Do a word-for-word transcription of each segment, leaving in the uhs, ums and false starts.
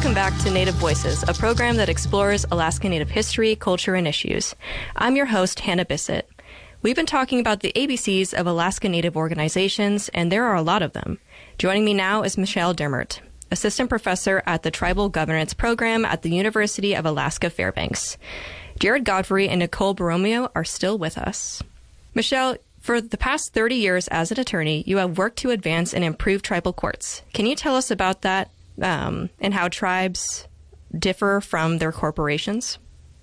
Welcome back to Native Voices, a program that explores Alaska Native history, culture, and issues. I'm your host, Hannah Bissett. We've been talking about the A B Cs of Alaska Native organizations, and there are a lot of them. Joining me now is Michelle Dermert, assistant professor at the Tribal Governance Program at the University of Alaska Fairbanks. Jared Godfrey and Nicole Borromeo are still with us. Michelle, for the past thirty years as an attorney, you have worked to advance and improve tribal courts. Can you tell us about that um, and how tribes differ from their corporations?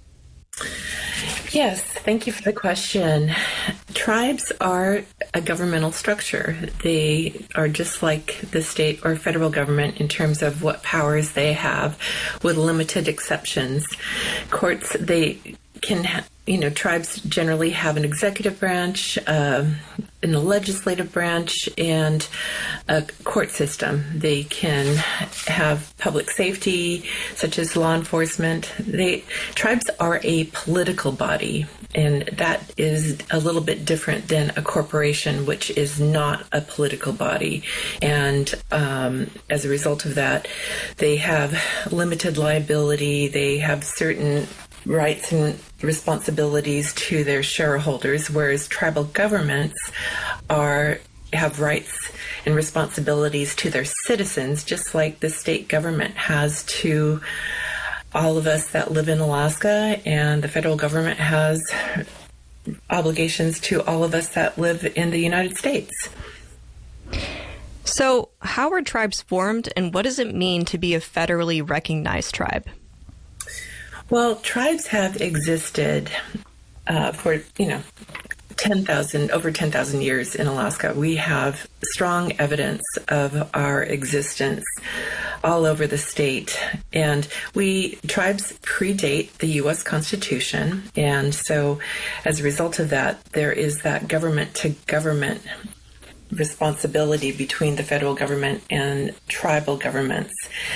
Yes, thank you for the question. Tribes are a governmental structure. They are just like the state or federal government in terms of what powers they have, with limited exceptions. Courts, they can, ha- you know, tribes generally have an executive branch, uh, in the legislative branch, and a court system. They can have public safety, such as law enforcement. They tribes are a political body, and that is a little bit different than a corporation, which is not a political body. And um, as a result of that, they have limited liability. They have certain rights and responsibilities to their shareholders, whereas tribal governments are have rights and responsibilities to their citizens, just like the state government has to all of us that live in Alaska, and the federal government has obligations to all of us that live in the United States. So, how are tribes formed, and what does it mean to be a federally recognized tribe? Well, tribes have existed uh, for, you know, ten thousand, over ten thousand years in Alaska. We have strong evidence of our existence all over the state. And we, tribes predate the U S Constitution. And so as a result of that, there is that government to government responsibility between the federal government and tribal governments.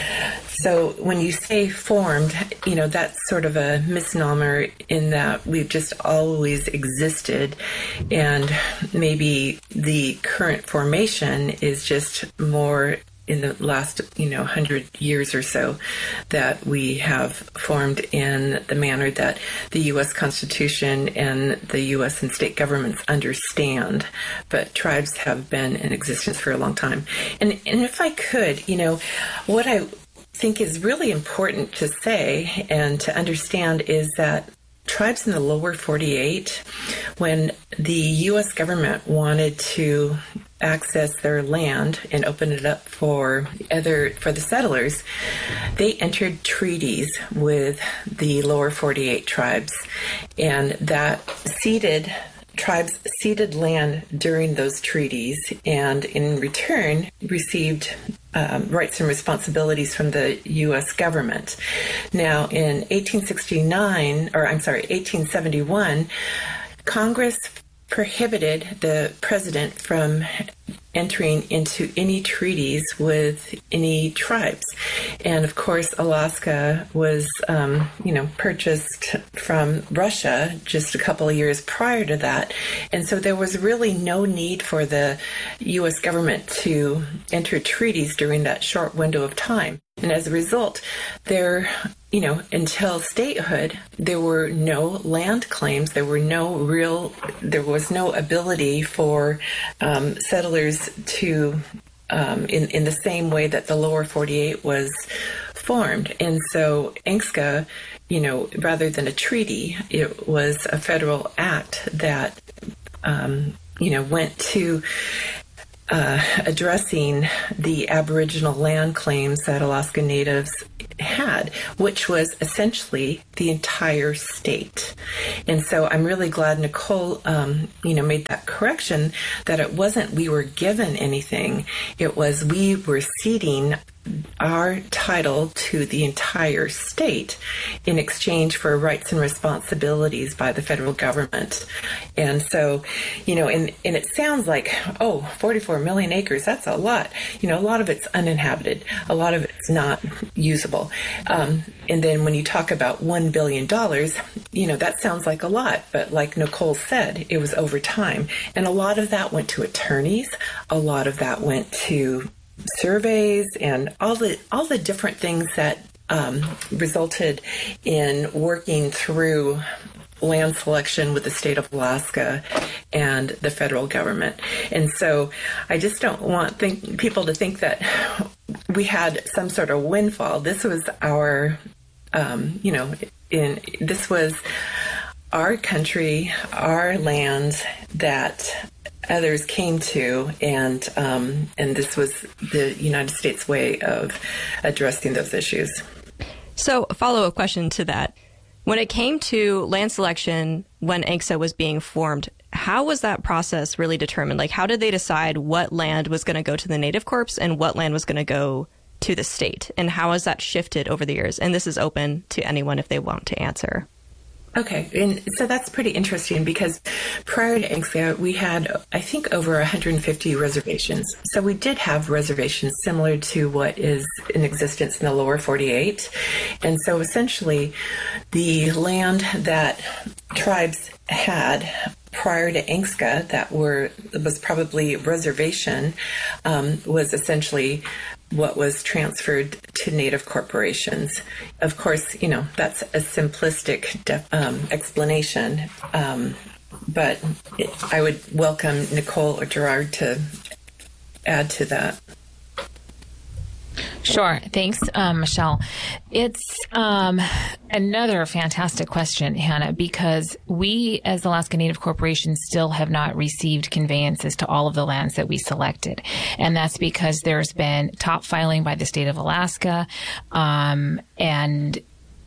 So when you say formed, you know, that's sort of a misnomer in that we've just always existed, and maybe the current formation is just more in the last, you know, hundred years or so that we have formed in the manner that the U S Constitution and the U S and state governments understand. But tribes have been in existence for a long time. And, and if I could, you know, what I think is really important to say and to understand is that tribes in the lower forty-eight, when the U S government wanted to access their land and open it up for other for the settlers, they entered treaties with the lower forty-eight tribes, and that ceded tribes ceded land during those treaties, and in return received um, rights and responsibilities from the U S government. Now, in eighteen sixty-nine, or I'm sorry, eighteen seventy-one, Congress prohibited the president from entering into any treaties with any tribes. And of course, Alaska was, um, you know, purchased from Russia just a couple of years prior to that. And so there was really no need for the U S government to enter treaties during that short window of time. And as a result, there, you know, until statehood, there were no land claims. There were no real, there was no ability for um, settlers to, um, in, in the same way that the lower forty-eight was formed. And so A N C S C A, you know, rather than a treaty, it was a federal act that, um, you know, went to Uh, addressing the Aboriginal land claims that Alaska Natives had, which was essentially the entire state. And so I'm really glad Nicole, um, you know, made that correction, that it wasn't we were given anything, it was we were ceding our title to the entire state in exchange for rights and responsibilities by the federal government. And so, you know, and, and it sounds like, oh, forty-four million acres, that's a lot. You know, a lot of it's uninhabited. A lot of it's not usable. Um, and then when you talk about one billion dollars, you know, that sounds like a lot. But like Nicole said, it was over time. And a lot of that went to attorneys. A lot of that went to surveys and all the all the different things that um, resulted in working through land selection with the state of Alaska and the federal government. And so I just don't want think, people to think that we had some sort of windfall. This was our, um, you know, in this was our country, our land that others came to, and um, and this was the United States way of addressing those issues. So a follow-up question to that. When it came to land selection, when A N C S A was being formed, how was that process really determined? Like, how did they decide what land was going to go to the Native Corps and what land was going to go to the state? And how has that shifted over the years? And this is open to anyone if they want to answer. Okay, and so that's pretty interesting because prior to A N C S A, we had, I think, over one hundred fifty reservations. So we did have reservations similar to what is in existence in the lower forty-eight. And so essentially, the land that tribes had prior to A N C S A that were was probably reservation um, was essentially what was transferred to Native corporations. Of course, you know, that's a simplistic def- um, explanation, um, but it, I would welcome Nicole or Gerard to add to that. Sure. Thanks, um, Michelle. It's um, another fantastic question, Hannah, because we as Alaska Native Corporation still have not received conveyances to all of the lands that we selected. And that's because there's been top filing by the state of Alaska, um, and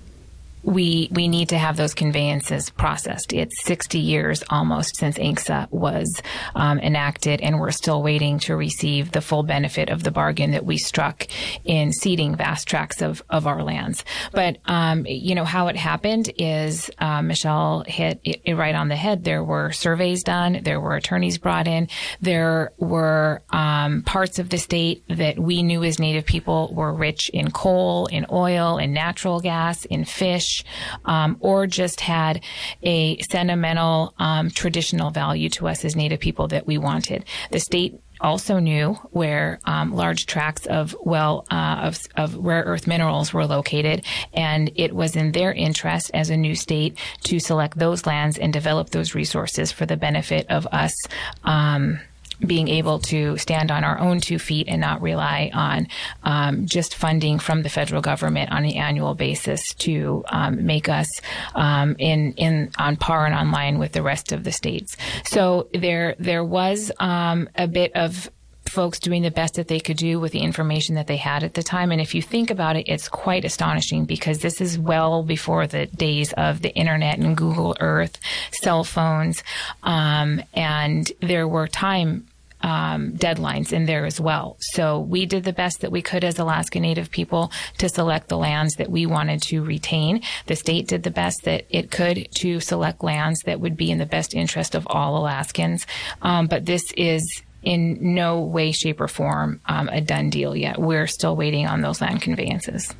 we we need to have those conveyances processed. It's sixty years almost since A N C S A was um, enacted, and we're still waiting to receive the full benefit of the bargain that we struck in ceding vast tracts of, of our lands. But, um, you know, how it happened is uh, Michelle hit it, it right on the head. There were surveys done. There were attorneys brought in. There were um, parts of the state that we knew as Native people were rich in coal, in oil, in natural gas, in fish, Um, or just had a sentimental, um, traditional value to us as Native people that we wanted. The state also knew where um, large tracts of well uh, of, of rare earth minerals were located, and it was in their interest as a new state to select those lands and develop those resources for the benefit of us. Um, being able to stand on our own two feet and not rely on um, just funding from the federal government on an annual basis to um, make us um, in in on par and on line with the rest of the states. So there there was um, a bit of folks doing the best that they could do with the information that they had at the time. And if you think about it, it's quite astonishing because this is well before the days of the internet and Google Earth, cell phones, um, and there were time Um, deadlines in there as well. So we did the best that we could as Alaska Native people to select the lands that we wanted to retain. The state did the best that it could to select lands that would be in the best interest of all Alaskans. Um, but this is in no way, shape, or form um, a done deal yet. We're still waiting on those land conveyances.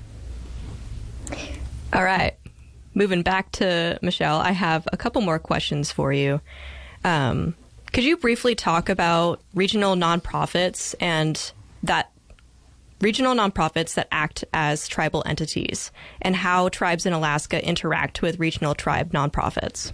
All right. Moving back to Michelle, I have a couple more questions for you. Um, Could you briefly talk about regional nonprofits and that regional nonprofits that act as tribal entities and how tribes in Alaska interact with regional tribe nonprofits?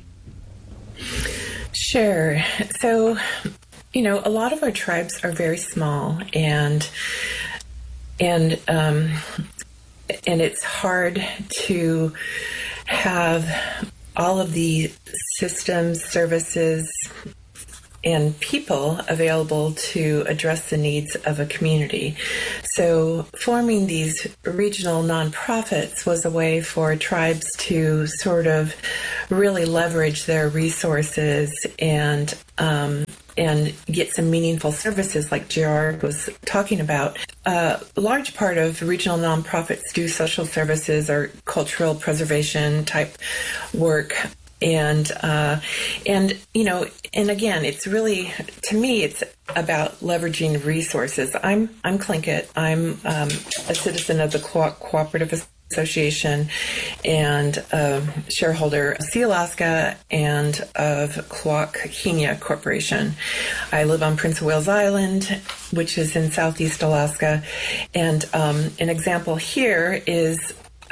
Sure. So, you know, a lot of our tribes are very small, and and um, and it's hard to have all of the systems, services, and people available to address the needs of a community. So forming these regional nonprofits was a way for tribes to sort of really leverage their resources and um, and get some meaningful services like Gerard was talking about. Uh, a large part of regional nonprofits do social services or cultural preservation type work. And, uh, and, you know, and again, it's really, to me, it's about leveraging resources. I'm, I'm Tlingit. I'm, um, a citizen of the Co- Cooperative Association and a shareholder of Sea Alaska and of Kwak-Kenya Corporation. I live on Prince of Wales Island, which is in Southeast Alaska. And, um, an example here is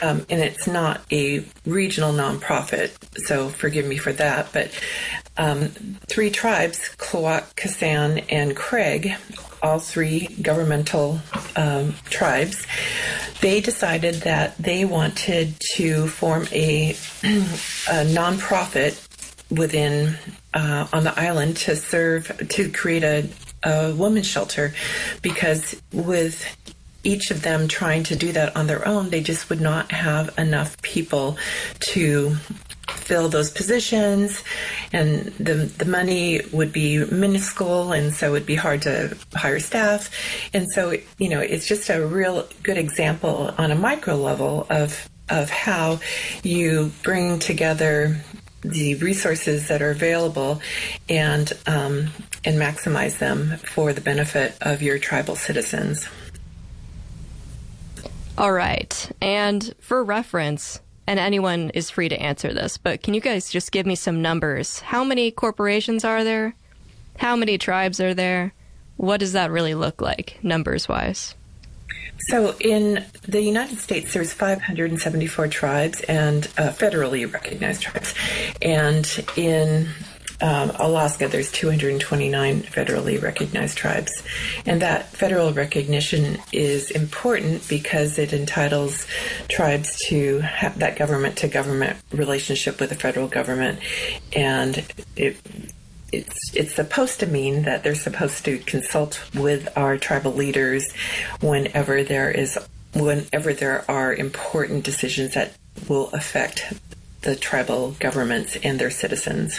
um, and it's not a regional nonprofit, so forgive me for that, but um, three tribes, Klawock, Kasan, and Craig, all three governmental um, tribes, they decided that they wanted to form a, a nonprofit within uh, on the island to serve to create a, a women's shelter, because with each of them trying to do that on their own, they just would not have enough people to fill those positions, and the the money would be minuscule, and so it'd be hard to hire staff. And so, you know, it's just a real good example on a micro level of of how you bring together the resources that are available and um, and maximize them for the benefit of your tribal citizens. All right. And for reference, and anyone is free to answer this, but can you guys just give me some numbers? How many corporations are there? How many tribes are there? What does that really look like, numbers-wise? So in the United States, there's five hundred seventy-four tribes and uh, federally recognized tribes. And in um, Alaska, there's two hundred twenty-nine federally recognized tribes. And that federal recognition is important because it entitles tribes to have that government-to-government relationship with the federal government. And it It's it's supposed to mean that they're supposed to consult with our tribal leaders whenever there is whenever there are important decisions that will affect the tribal governments and their citizens.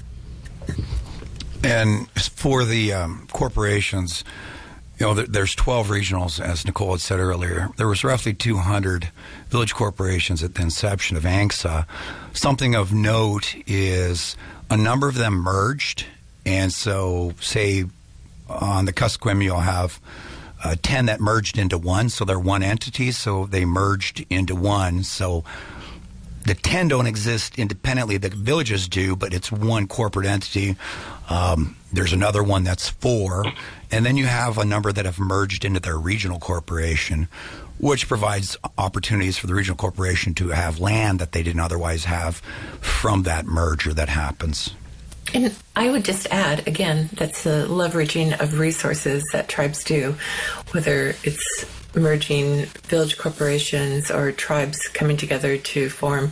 And for the um, corporations, you know, there, there's twelve regionals, as Nicole had said earlier. There was roughly two hundred village corporations at the inception of A N C S A. Something of note is a number of them merged, and so, say, on the Kuskokwim, you'll have uh, ten that merged into one, so they're one entity, so they merged into one. So the ten don't exist independently. The villages do, but it's one corporate entity. Um, there's another one that's four, and then you have a number that have merged into their regional corporation, which provides opportunities for the regional corporation to have land that they didn't otherwise have from that merger that happens. And I would just add, again, that's the leveraging of resources that tribes do, whether it's merging village corporations or tribes coming together to form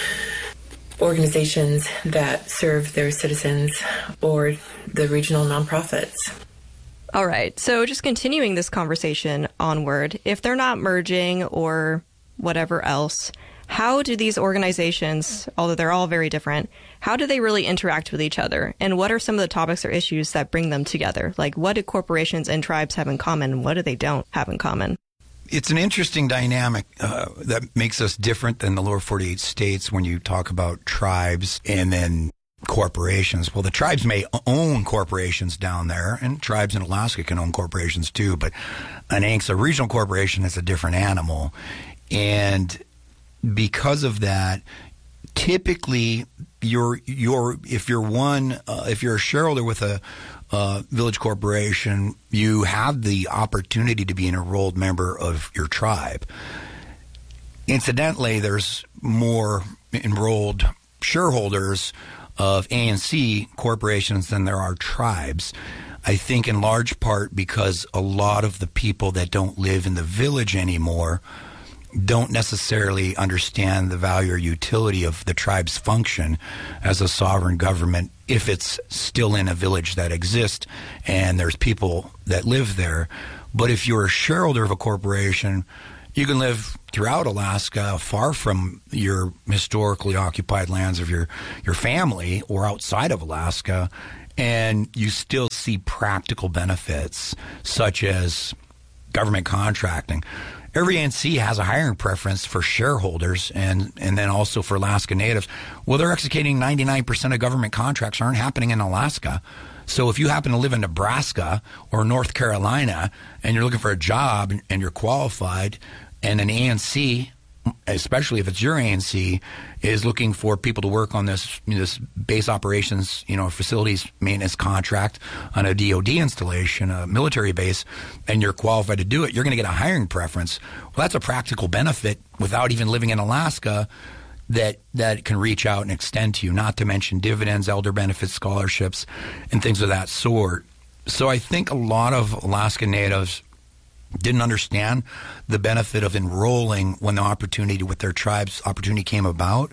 organizations that serve their citizens or the regional nonprofits. All right. So just continuing this conversation onward, if they're not merging or whatever else, how do these organizations, although they're all very different, how do they really interact with each other? And what are some of the topics or issues that bring them together? Like, what do corporations and tribes have in common, and what do they don't have in common? It's an interesting dynamic uh, that makes us different than the lower forty-eight states when you talk about tribes and then corporations. Well, the tribes may own corporations down there, and tribes in Alaska can own corporations too, but an A N C S A regional corporation is a different animal. And because of that, typically you're, you're, if you're one, uh, if you're a shareholder with a uh, village corporation, you have the opportunity to be an enrolled member of your tribe. Incidentally, there's more enrolled shareholders of A N C corporations than there are tribes. I think in large part because a lot of the people that don't live in the village anymore don't necessarily understand the value or utility of the tribe's function as a sovereign government if it's still in a village that exists and there's people that live there. But if you're a shareholder of a corporation, you can live throughout Alaska, far from your historically occupied lands of your, your family or outside of Alaska, and you still see practical benefits such as government contracting. Every A N C has a hiring preference for shareholders and, and then also for Alaska Natives. Well, they're executing ninety-nine percent of government contracts aren't happening in Alaska. So if you happen to live in Nebraska or North Carolina and you're looking for a job and you're qualified and an A N C especially if it's your A N C, is looking for people to work on this you know, this base operations, you know, facilities maintenance contract on a D O D installation, a military base, and you're qualified to do it, you're going to get a hiring preference. Well, that's a practical benefit without even living in Alaska that that can reach out and extend to you, not to mention dividends, elder benefits, scholarships, and things of that sort. So I think a lot of Alaska Natives didn't understand the benefit of enrolling when the opportunity with their tribes opportunity came about.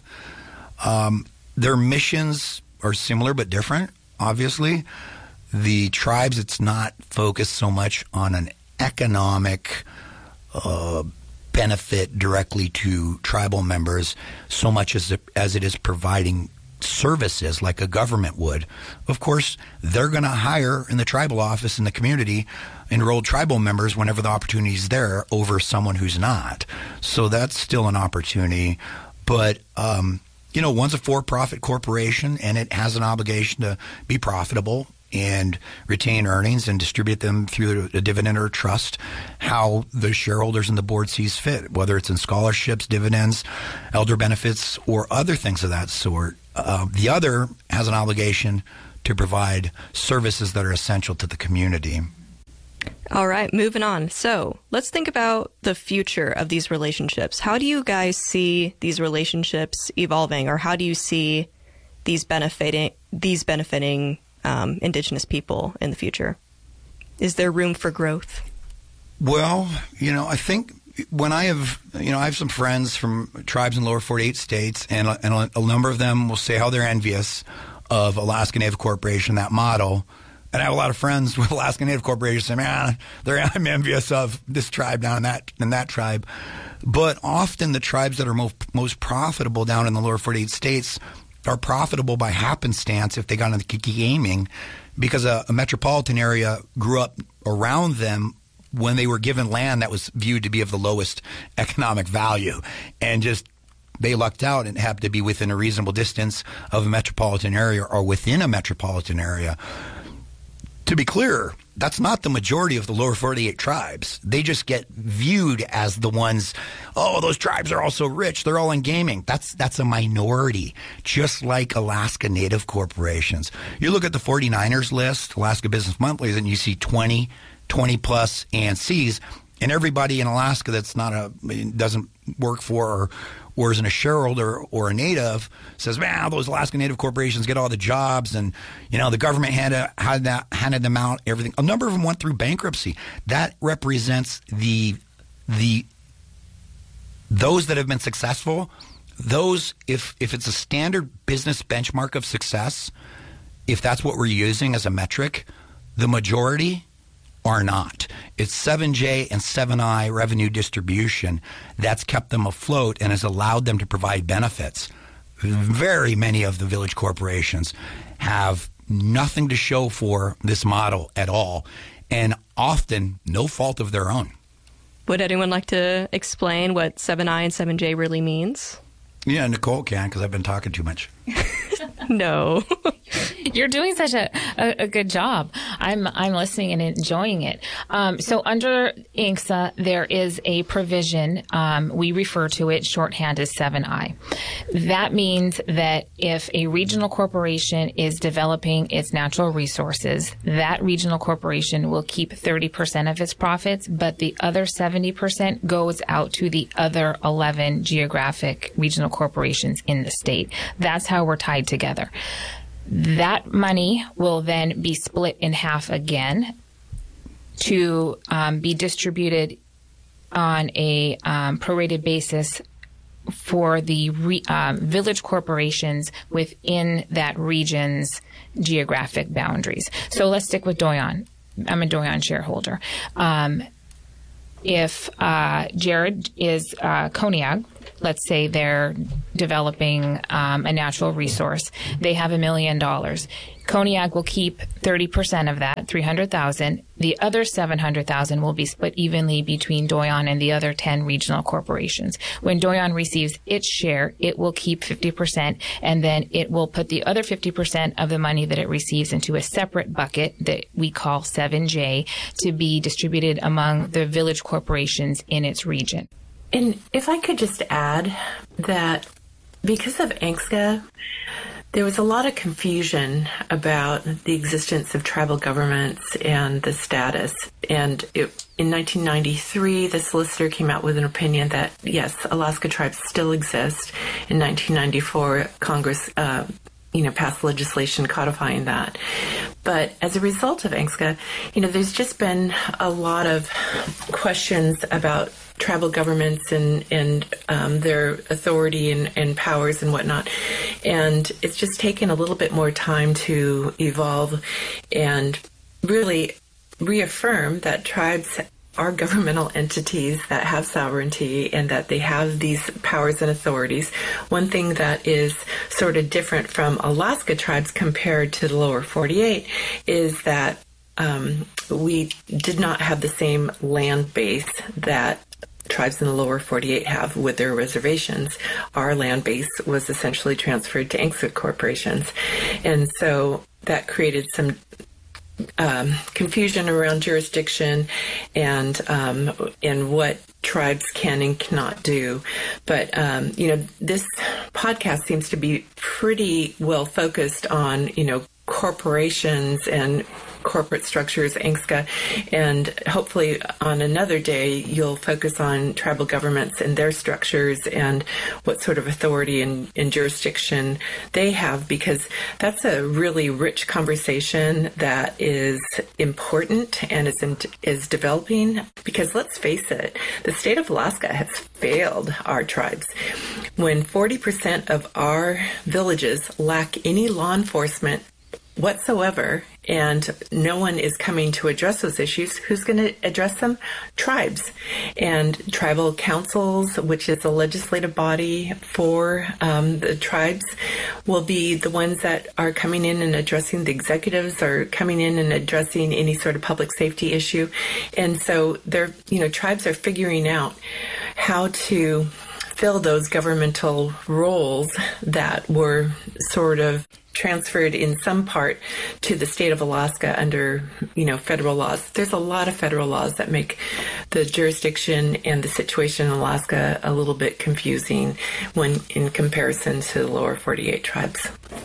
Um, their missions are similar but different, obviously. The tribes, it's not focused so much on an economic uh, benefit directly to tribal members so much as it, as it is providing services like a government would. Of course, they're going to hire in the tribal office in the community enrolled tribal members whenever the opportunity is there over someone who's not. So that's still an opportunity. But, um, you know, one's a for-profit corporation, and it has an obligation to be profitable and retain earnings and distribute them through a dividend or a trust, how the shareholders and the board sees fit, whether it's in scholarships, dividends, elder benefits, or other things of that sort. Uh, the other has an obligation to provide services that are essential to the community. All right, moving on. So let's think about the future of these relationships. How do you guys see these relationships evolving, or how do you see these benefiting these benefiting um, Indigenous people in the future? Is there room for growth? Well, you know, I think when I have, you know, I have some friends from tribes in lower forty-eight states, and a, and a, a number of them will say how they're envious of Alaska Native Corporation, that model. And I have a lot of friends with Alaska Native Corporation say, man, they're, I'm envious of this tribe down in that, in that tribe. But often the tribes that are most, most profitable down in the lower forty-eight states are profitable by happenstance if they got into gaming, because a, a metropolitan area grew up around them when they were given land that was viewed to be of the lowest economic value. And just they lucked out and happened to be within a reasonable distance of a metropolitan area or within a metropolitan area. To be clear, that's not the majority of the lower forty-eight tribes. They just get viewed as the ones, oh, those tribes are all so rich, they're all in gaming. That's that's a minority, just like Alaska Native corporations. You look at the forty-niners list, Alaska Business Monthly, and you see twenty, twenty plus A N Cs, and everybody in Alaska that's not a, doesn't work for or or isn't a shareholder or a native says, man, those Alaska Native corporations get all the jobs, and, you know, the government handed, had that, handed them out everything. A number of them went through bankruptcy. That represents the the those that have been successful. Those, if if it's a standard business benchmark of success, if that's what we're using as a metric, the majority are not. It's seven J and seven I revenue distribution that's kept them afloat and has allowed them to provide benefits. Very many of the village corporations have nothing to show for this model at all, and often no fault of their own. Would anyone like to explain what seven I and seven J really means? Yeah, Nicole can, because I've been talking too much. No. You're doing such a, a, a good job. I'm I'm listening and enjoying it. Um, so under I N C S A, there is a provision. Um, we refer to it shorthand as seven I. That means that if a regional corporation is developing its natural resources, that regional corporation will keep thirty percent of its profits, but the other seventy percent goes out to the other eleven geographic regional corporations in the state. That's how we're tied together. That money will then be split in half again to um, be distributed on a um, prorated basis for the re- um, village corporations within that region's geographic boundaries. So let's stick with Doyon. I'm a Doyon shareholder. Um, if uh, Jared is uh, Koniag, let's say they're developing um, a natural resource, they have a million dollars. Koniag will keep thirty percent of that, three hundred thousand dollars. The other seven hundred thousand dollars will be split evenly between Doyon and the other ten regional corporations. When Doyon receives its share, it will keep fifty percent, and then it will put the other fifty percent of the money that it receives into a separate bucket that we call seven J to be distributed among the village corporations in its region. And if I could just add that because of ANCSA, there was a lot of confusion about the existence of tribal governments and the status. And it, in nineteen ninety-three, the solicitor came out with an opinion that, yes, Alaska tribes still exist. In nineteen ninety-four, Congress uh, you know, passed legislation codifying that. But as a result of ANCSA, you know, there's just been a lot of questions about tribal governments and, and um, their authority and, and powers and whatnot. And it's just taken a little bit more time to evolve and really reaffirm that tribes are governmental entities that have sovereignty and that they have these powers and authorities. One thing that is sort of different from Alaska tribes compared to the lower forty-eight is that um, we did not have the same land base that tribes in the lower forty-eight have with their reservations. Our land base was essentially transferred to ANCSA corporations. And so that created some um, confusion around jurisdiction and um, and what tribes can and cannot do. But, um, you know, this podcast seems to be pretty well focused on, you know, corporations and corporate structures, ANCSA, and hopefully on another day you'll focus on tribal governments and their structures and what sort of authority and, and jurisdiction they have, because that's a really rich conversation that is important and is, in, is developing, because let's face it, the state of Alaska has failed our tribes. When forty percent of our villages lack any law enforcement whatsoever, and no one is coming to address those issues, who's going to address them? Tribes. And tribal councils, which is a legislative body for um, the tribes, will be the ones that are coming in and addressing the executives, or coming in and addressing any sort of public safety issue. And so they're, you know, tribes are figuring out how to fill those governmental roles that were sort of transferred in some part to the state of Alaska under, you know, federal laws. There's a lot of federal laws that make the jurisdiction and the situation in Alaska a little bit confusing when in comparison to the lower forty-eight tribes.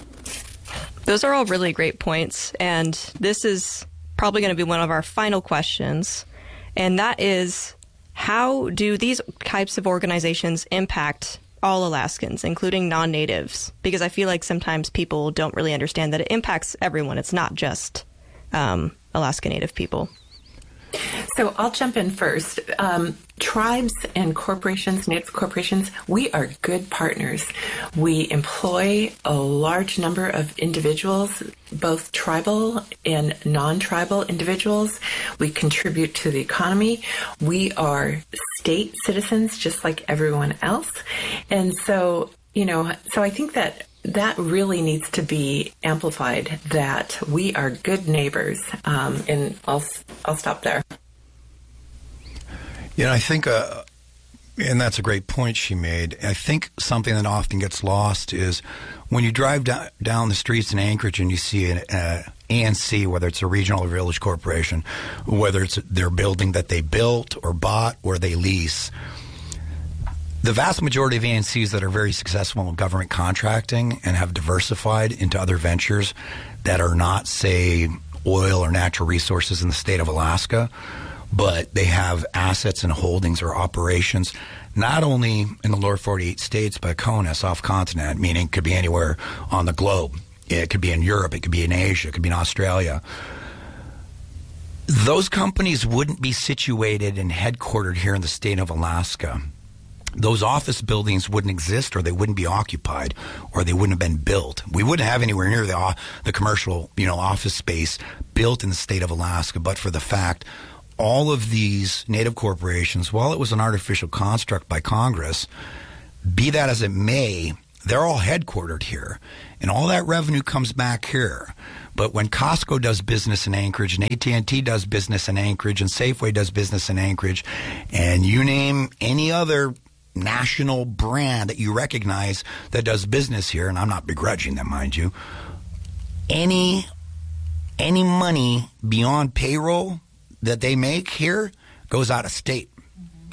Those are all really great points, and this is probably going to be one of our final questions, and that is, how do these types of organizations impact all Alaskans, including non-natives? Because I feel like sometimes people don't really understand that it impacts everyone. It's not just um, Alaska Native people. So I'll jump in first. Um, tribes and corporations, Native corporations, we are good partners. We employ a large number of individuals, both tribal and non-tribal individuals. We contribute to the economy. We are state citizens just like everyone else. And so, you know, so I think that that really needs to be amplified, that we are good neighbors. Um, and I'll, I'll stop there. Yeah, I think, uh, and that's a great point she made. I think something that often gets lost is when you drive down, down the streets in Anchorage and you see an uh, A N C, whether it's a regional or village corporation, whether it's their building that they built or bought or they lease, the vast majority of A N Cs that are very successful in government contracting and have diversified into other ventures that are not, say, oil or natural resources in the state of Alaska, but they have assets and holdings or operations not only in the lower forty-eight states, but CONUS, off-continent, meaning it could be anywhere on the globe. It could be in Europe, it could be in Asia, it could be in Australia. Those companies wouldn't be situated and headquartered here in the state of Alaska. Those office buildings wouldn't exist, or they wouldn't be occupied, or they wouldn't have been built. We wouldn't have anywhere near the, the commercial, you know, office space built in the state of Alaska, but for the fact all of these Native corporations, while it was an artificial construct by Congress, be that as it may, they're all headquartered here, and all that revenue comes back here. But when Costco does business in Anchorage, and A T and T does business in Anchorage, and Safeway does business in Anchorage, and you name any other national brand that you recognize that does business here, and I'm not begrudging them, mind you, any any money beyond payroll that they make here goes out of state. Mm-hmm.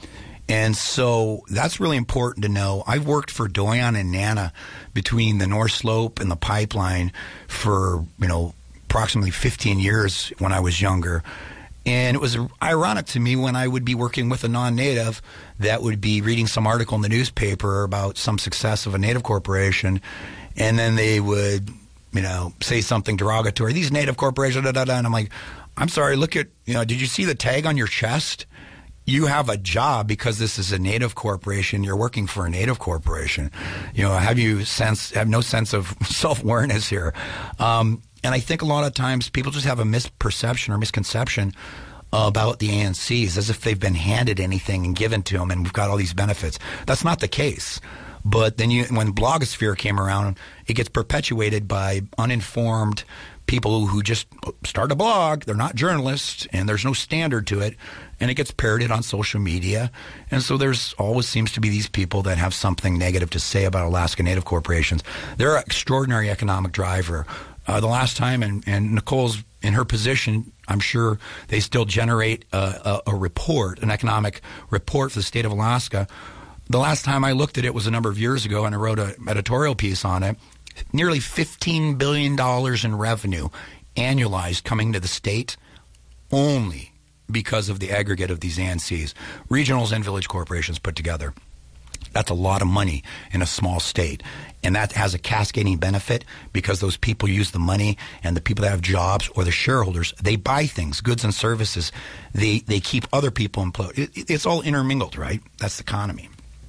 And so that's really important to know. I've worked for Doyon and Nana between the North Slope and the pipeline for, you know, approximately fifteen years when I was younger. And it was ironic to me when I would be working with a non-native that would be reading some article in the newspaper about some success of a native corporation, and then they would, you know, say something derogatory. These native corporations, da, da, da. And I'm like, I'm sorry, look at, you know, did you see the tag on your chest? You have a job because this is a native corporation. You're working for a native corporation. You know, have you sense, have no sense of self-awareness here. Um, And I think a lot of times people just have a misperception or misconception about the A N Cs as if they've been handed anything and given to them and we've got all these benefits. That's not the case. But then you, when blogosphere came around, it gets perpetuated by uninformed people who just start a blog. They're not journalists and there's no standard to it. And it gets parroted on social media. And so there's always seems to be these people that have something negative to say about Alaska Native corporations. They're an extraordinary economic driver. Uh, the last time, and, and Nicole's in her position, I'm sure they still generate a, a, a report, an economic report for the state of Alaska. The last time I looked at it was a number of years ago, and I wrote an editorial piece on it. Nearly fifteen billion dollars in revenue annualized coming to the state only because of the aggregate of these A N Cs, regionals and village corporations put together. That's a lot of money in a small state. And that has a cascading benefit because those people use the money, and the people that have jobs or the shareholders, they buy things, goods and services. They they keep other people employed. It, it's all intermingled, right? That's the economy.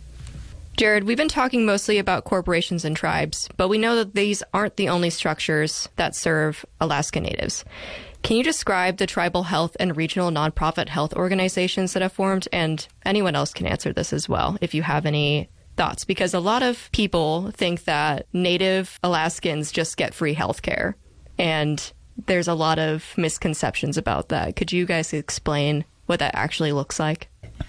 Jared, we've been talking mostly about corporations and tribes, but we know that these aren't the only structures that serve Alaska Natives. Can you describe the tribal health and regional nonprofit health organizations that have formed? And anyone else can answer this as well if you have any thoughts, because a lot of people think that Native Alaskans just get free health care, and there's a lot of misconceptions about that. Could you guys explain what that actually looks like?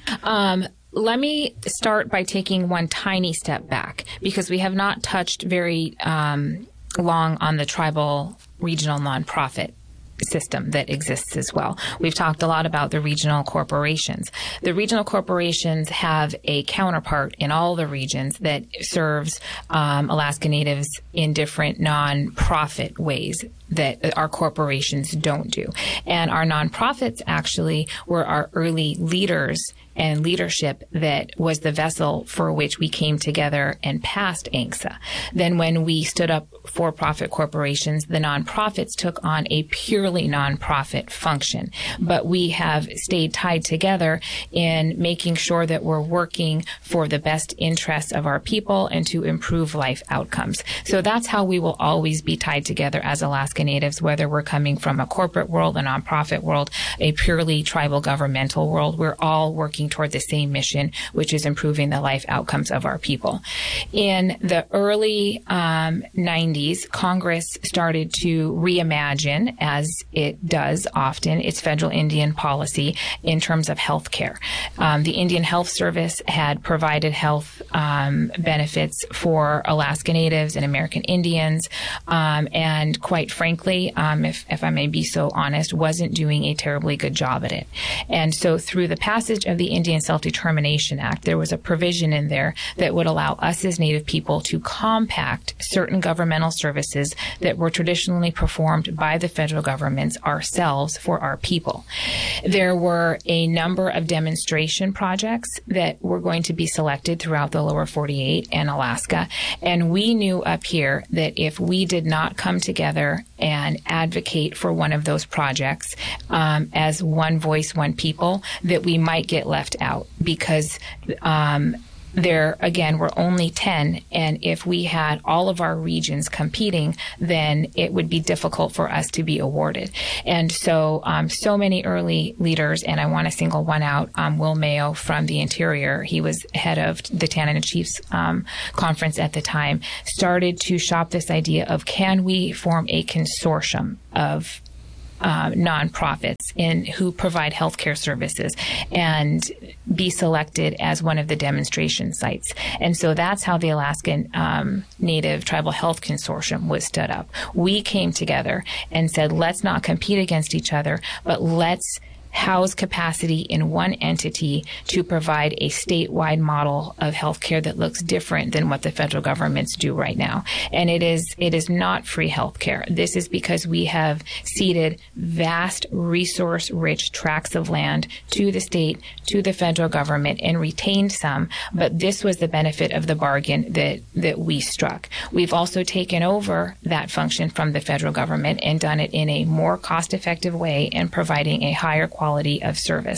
Um, let me start by taking one tiny step back, because we have not touched very um, long on the tribal regional nonprofit system that exists as well. We've talked a lot about the regional corporations. The regional corporations have a counterpart in all the regions that serves um, Alaska Natives in different nonprofit ways that our corporations don't do. And our nonprofits actually were our early leaders and leadership that was the vessel for which we came together and passed A N C S A. Then when we stood up for-profit corporations, the nonprofits took on a purely nonprofit function. But we have stayed tied together in making sure that we're working for the best interests of our people and to improve life outcomes. So that's how we will always be tied together as Alaska Natives, whether we're coming from a corporate world, a nonprofit world, a purely tribal governmental world. We're all working toward the same mission, which is improving the life outcomes of our people. In the early um, nineties, Congress started to reimagine, as it does often, its federal Indian policy in terms of health care. Um, the Indian Health Service had provided health um, benefits for Alaska Natives and American Indians, um, and quite frankly, um, if, if I may be so honest, wasn't doing a terribly good job at it. And so through the passage of the Indian Self-Determination Act, there was a provision in there that would allow us as Native people to compact certain governmental services that were traditionally performed by the federal governments ourselves for our people. There were a number of demonstration projects that were going to be selected throughout the lower forty-eight and Alaska, and we knew up here that if we did not come together and advocate for one of those projects um, as one voice, one people, that we might get left out, because um, there, again, were only ten, and if we had all of our regions competing, then it would be difficult for us to be awarded. And so, um, so many early leaders, and I want to single one out, um, Will Mayo from the Interior, he was head of the Tanana Chiefs um, conference at the time, started to shop this idea of, can we form a consortium of Uh, nonprofits in who provide healthcare services and be selected as one of the demonstration sites. And so that's how the Alaskan um, Native Tribal Health Consortium was stood up. We came together and said, let's not compete against each other, but let's house capacity in one entity to provide a statewide model of healthcare that looks different than what the federal governments do right now. And it is it is not free healthcare. This is because we have ceded vast resource-rich tracts of land to the state, to the federal government, and retained some. But this was the benefit of the bargain that, that we struck. We've also taken over that function from the federal government and done it in a more cost-effective way and providing a higher quality of service.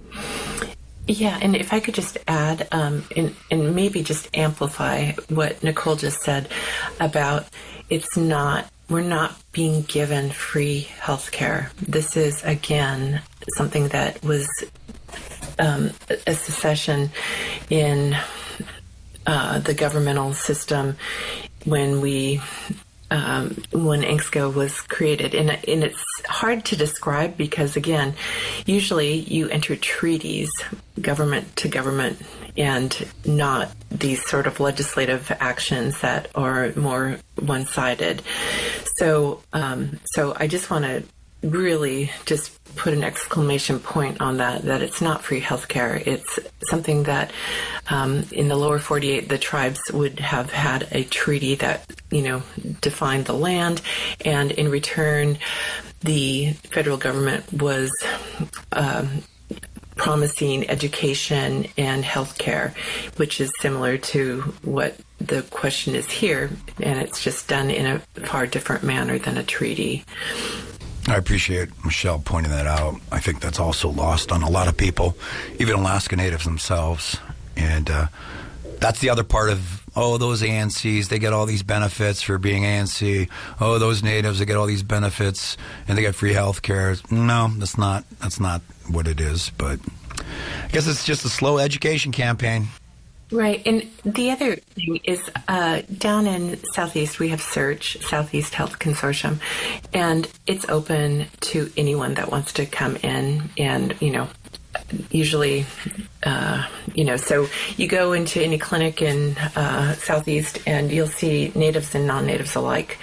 Yeah, and if I could just add, um, and, and maybe just amplify what Nicole just said about it's not, we're not being given free health care. This is, again, something that was um, a secession in uh, the governmental system when we Um, when A N C S C O was created. And, and it's hard to describe because, again, usually you enter treaties government to government and not these sort of legislative actions that are more one-sided. So, um, so I just want to really just put an exclamation point on that, that it's not free healthcare. It's something that um, in the lower forty-eight, the tribes would have had a treaty that, you know, defined the land. And in return, the federal government was um, promising education and healthcare, which is similar to what the question is here. And it's just done in a far different manner than a treaty. I appreciate Michelle pointing that out. I think that's also lost on a lot of people, even Alaska Natives themselves. And uh, that's the other part of, oh, those A N Cs, they get all these benefits for being A N C. Oh, those Natives, they get all these benefits and they get free health care. No, that's not, that's not what it is. But I guess it's just a slow education campaign. Right. And the other thing is uh, down in Southeast, we have SEARCH, Southeast Health Consortium, and it's open to anyone that wants to come in and, you know, usually, uh, you know, so you go into any clinic in uh, Southeast and you'll see natives and non-natives alike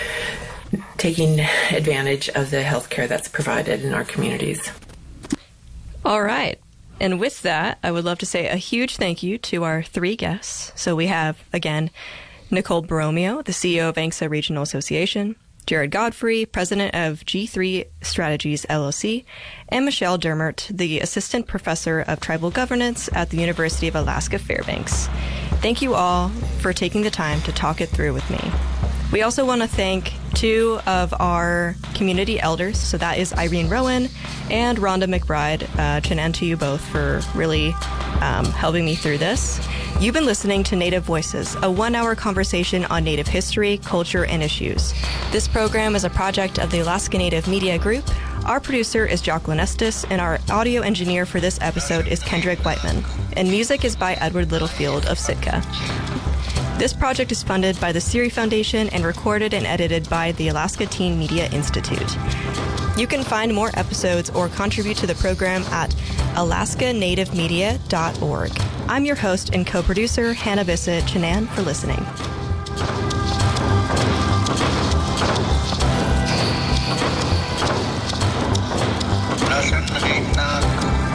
taking advantage of the health care that's provided in our communities. All right. And with that, I would love to say a huge thank you to our three guests. So we have, again, Nicole Borromeo, the C E O of A N C S A Regional Association, Jared Godfrey, president of G three Strategies, L L C, and Michelle Dermert, the assistant professor of tribal governance at the University of Alaska Fairbanks. Thank you all for taking the time to talk it through with me. We also want to thank two of our community elders. So that is Irene Rowan and Rhonda McBride. Uh, Chanan, to you both for really um, helping me through this. You've been listening to Native Voices, a one-hour conversation on Native history, culture, and issues. This program is a project of the Alaska Native Media Group. Our producer is Jacqueline Estes, and our audio engineer for this episode is Kendrick Whiteman. And music is by Edward Littlefield of Sitka. This project is funded by the CIRI Foundation and recorded and edited by the Alaska Teen Media Institute. You can find more episodes or contribute to the program at alaska native media dot org. I'm your host and co-producer, Hannah Bissett. Chanan, for listening.